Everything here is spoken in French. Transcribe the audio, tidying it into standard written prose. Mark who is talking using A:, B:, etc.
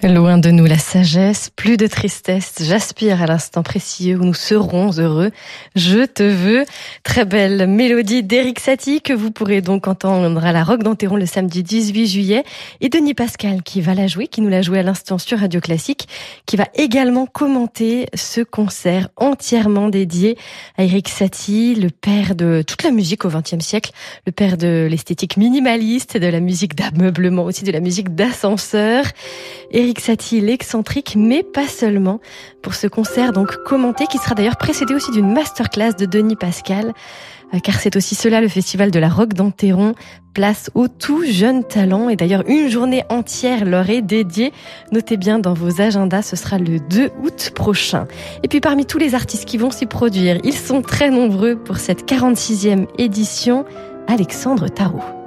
A: Loin de nous la sagesse, plus de tristesse, j'aspire à l'instant précieux où nous serons heureux. Je te veux. Très belle mélodie d'Éric Satie que vous pourrez donc entendre à la Roque d'Enterron le samedi 18 juillet. Et Denis Pascal qui va la jouer, qui nous l'a joué à l'instant sur Radio Classique, qui va également commenter ce concert entièrement dédié à Éric Satie, le père de toute la musique au XXe siècle, le père de l'esthétique minimaliste, de la musique d'ameublement, aussi de la musique d'ascenseur. Éric Satie, l'excentrique, mais pas seulement, pour ce concert donc commenté, qui sera d'ailleurs précédé aussi d'une masterclass de Denis Pascal, car c'est aussi cela le festival de la Roque d'Enterron, place aux tout jeunes talents, et d'ailleurs une journée entière leur est dédiée. Notez bien dans vos agendas, ce sera le 2 août prochain. Et puis parmi tous les artistes qui vont s'y produire, ils sont très nombreux pour cette 46e édition, Alexandre Tarot.